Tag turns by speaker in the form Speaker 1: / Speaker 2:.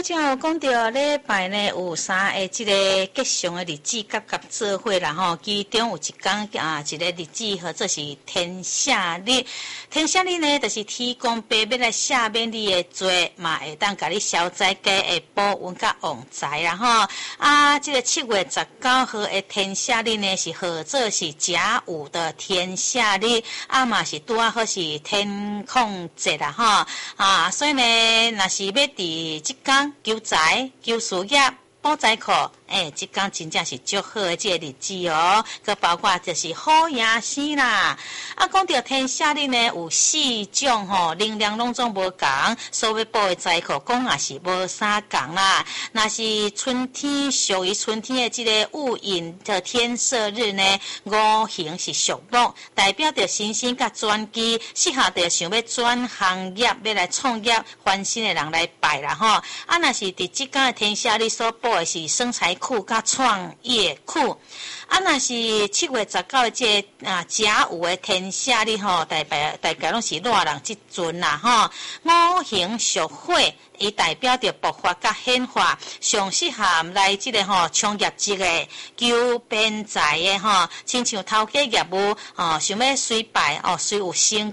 Speaker 1: 正有讲到礼拜呢有3个即个吉祥的日子夹做伙啦吼，其中有一天一个日子或者是天赦日。天赦日呢，就是天公伯要来赦免你的罪，嘛会当甲你消灾解的保运甲旺财啦吼。即个7月19号的天赦日呢，是号做是甲午的天赦日，嘛是拄好是天空节啦吼。所以呢，若是要伫即天求财、求事业、保财库，即天真正是足好的这个日子哦。佮包括就是好爷生啦。讲到天赦日呢，有4种能量拢总无共，所要保的财库讲也是无相共啦。若是春天属于春天的这个戊寅的天赦日呢，5行是属木，代表着新鲜甲转机，适合着想要转行业、要来创业翻新的人来拜啦吼。若是伫即天的天赦日所保的是生财库甲创业库。若是7月19的这个甲午的天赦日吼，大概拢是热人即阵啦吼。5行属火，伊代表着爆发甲显化，上适合来即个创业职的、求变财的亲像头家业务想要随败随有成